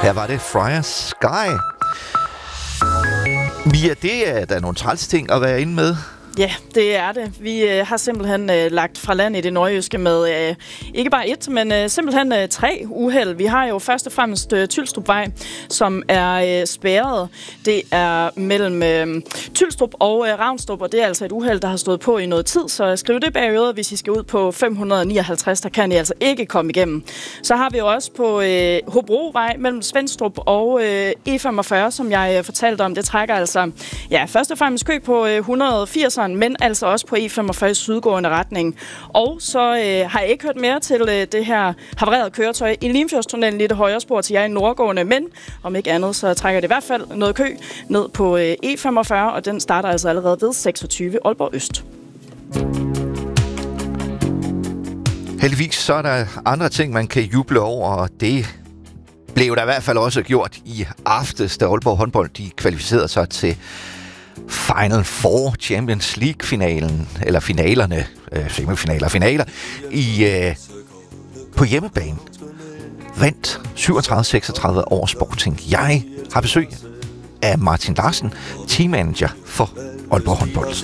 Her var det Friar Sky. Mia, det er der nogle træls ting at være inde med. Ja, det er det. Vi har simpelthen lagt fra land i det nordjyske med ikke bare et, men simpelthen 3 uheld. Vi har jo først og fremmest Tylstrupvej, som er spærret. Det er mellem Tylstrup og Ravnstrup, og det er altså et uheld, der har stået på i noget tid. Så skriv det bag øret, hvis I skal ud på 559, der kan I altså ikke komme igennem. Så har vi jo også på Hobrovej mellem Svenstrup og E45, som jeg fortalte om. Det trækker altså først og fremmest kø på 180'eren, men altså også på E45 sydgående retning. Og så har jeg ikke hørt mere til det her havarerede køretøj i Limfjordstunnelen i det højre spor til jer i nordgående, men om ikke andet, så trækker det i hvert fald noget kø ned på E45, og den starter altså allerede ved 26 Aalborg Øst. Heldigvis så er der andre ting, man kan juble over, og det blev der i hvert fald også gjort i aftes, da Aalborg håndbold de kvalificerede sig til Final Four Champions League-finalen, eller finalerne, semifinaler og finaler, på hjemmebane. Vandt 37-36 over Sporting. Jeg har besøg af Martin Larsen, teammanager for Aalborg håndbold.